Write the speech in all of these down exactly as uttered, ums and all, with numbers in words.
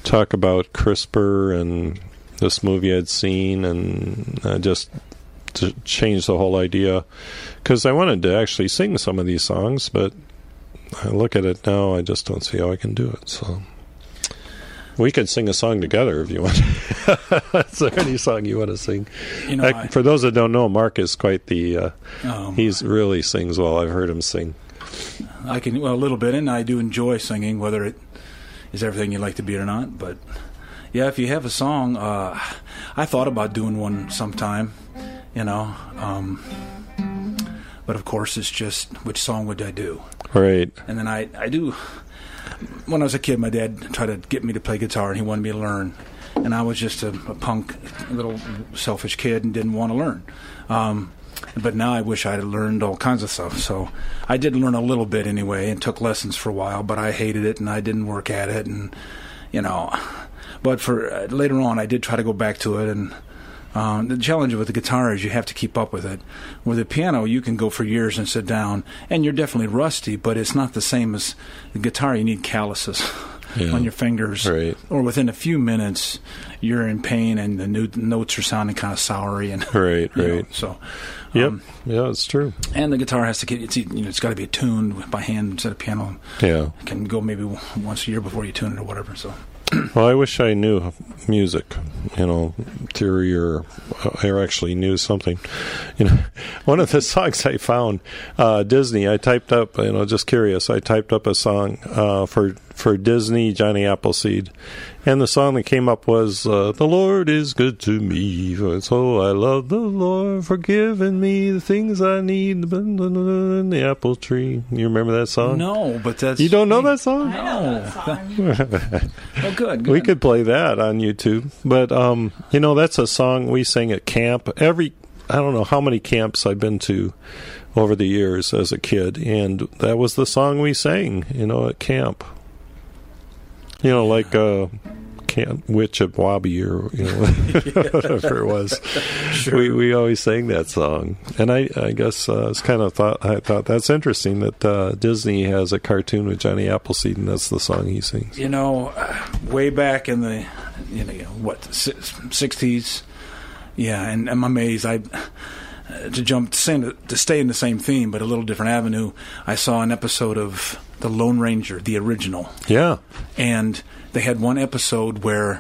talk about CRISPR and this movie I'd seen, and uh, just to change the whole idea, because I wanted to actually sing some of these songs, but I look at it now, I just don't see how I can do it. So we could sing a song together if you want. Is there any song you want to sing? You know, I, I, for those that don't know, Mark is quite the. Uh, um, he's really sings well. I've heard him sing. I can well a little bit, and I do enjoy singing, whether it is everything you like to be or not. But yeah, if you have a song, uh, I thought about doing one sometime. You know, um, but of course, it's just which song would I do? Right. And then I, I do. When I was a kid, my dad tried to get me to play guitar, and he wanted me to learn. And I was just a, a punk, little selfish kid, and didn't want to learn. Um, but now I wish I had learned all kinds of stuff. So I did learn a little bit anyway, and took lessons for a while. But I hated it, and I didn't work at it, and you know. But for uh, later on, I did try to go back to it, and. Um, the challenge with the guitar is you have to keep up with it. With the piano, you can go for years and sit down, and you're definitely rusty, but it's not the same as the guitar. You need calluses yeah. on your fingers. Right. Or within a few minutes, you're in pain, and the new notes are sounding kind of soury. And, right, right. Know, so, yep, um, yeah, it's true. And the guitar has to get, it's, you know, it's got to be tuned by hand instead of piano. Yeah. It can go maybe once a year before you tune it or whatever, so. Well, I wish I knew music, you know, theory, or I actually knew something. You know, one of the songs I found, uh, Disney, I typed up, you know, just curious, I typed up a song uh, for, for Disney, Johnny Appleseed. And the song that came up was, uh, The Lord is good to me, so I love the Lord for giving me the things I need in the apple tree. You remember that song? No, but that's... You don't know that song? I know that song. Well, good, good. We could play that on YouTube. But, um, you know, that's a song we sang at camp. Every, I don't know how many camps I've been to over the years as a kid, and that was the song we sang, you know, at camp. You know, like uh, Camp Witch at Wabi, or you know, whatever it was. Sure. We we always sang that song, and I I guess uh, it's kind of thought I thought that's interesting that uh, Disney has a cartoon with Johnny Appleseed, and that's the song he sings. You know, uh, way back in the you know what sixties, yeah, and I'm amazed. I. Uh, to jump to, to stay in the same theme, but a little different avenue. I saw an episode of The Lone Ranger, the original. Yeah, and they had one episode where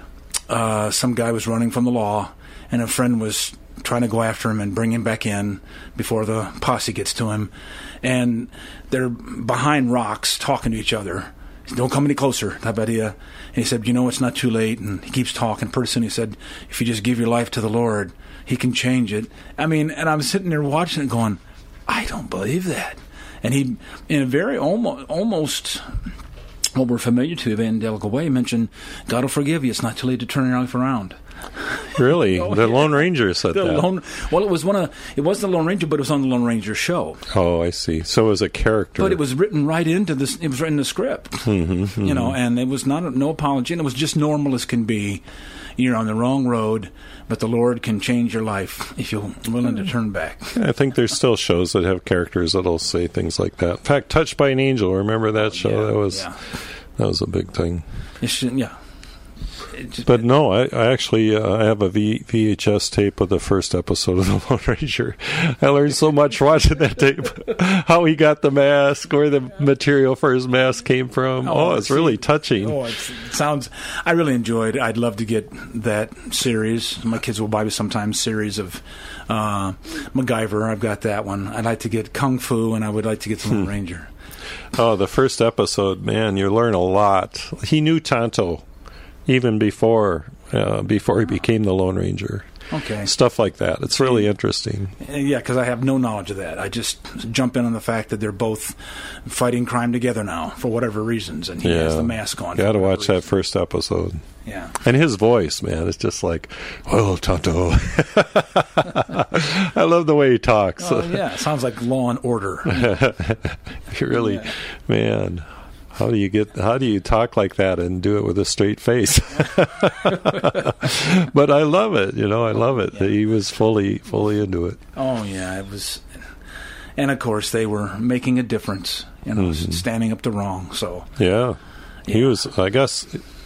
uh, some guy was running from the law, and a friend was trying to go after him and bring him back in before the posse gets to him, and they're behind rocks talking to each other. Don't come any closer, type idea. And he said, you know, it's not too late. And he keeps talking. Pretty soon he said, if you just give your life to the Lord, he can change it. I mean, and I'm sitting there watching it going, I don't believe that. And he, in a very almost, almost what we're familiar to, evangelical way, mentioned, God will forgive you. It's not too late to turn your life around. Really? Oh, the yeah. Lone Ranger said the that. Lone, well, it was one of it was the Lone Ranger, but it was on the Lone Ranger show. Oh, I see. So it was a character, but it was written right into this. It was written in the script, mm-hmm, mm-hmm. you know, and it was not a, no apology, and it was just normal as can be. You're on the wrong road, but the Lord can change your life if you're willing to turn back. I think there's still shows that have characters that'll say things like that. In fact, Touched by an Angel, remember that show? Yeah, that was yeah. that was a big thing. It should, yeah. It just, but no, I, I actually uh, I have a v, VHS tape of the first episode of The Lone Ranger. I learned so much watching that tape. How he got the mask, where the material for his mask came from. Oh, oh it's see, really touching. Oh, it's, it sounds. I really enjoyed it. I'd love to get that series. My kids will buy me sometimes series of uh, MacGyver. I've got that one. I'd like to get Kung Fu, and I would like to get The Lone hmm. Ranger. Oh, the first episode, man, you learn a lot. He knew Tonto even before uh, before he became the Lone Ranger. Okay. Stuff like that. It's really interesting. Yeah, because I have no knowledge of that. I just jump in on the fact that they're both fighting crime together now for whatever reasons, and he yeah. has the mask on. Got to watch reason. that first episode. Yeah. And his voice, man, it's just like, well, Tonto. I love the way he talks. Oh, yeah. It sounds like Law and Order. You really, yeah. man. How do you get? How do you talk like that and do it with a straight face? But I love it. You know, I love it. Yeah. He was fully, fully into it. Oh yeah, it was. And of course, they were making a difference. You know, mm-hmm. standing up to wrong. So yeah. yeah, he was. I guess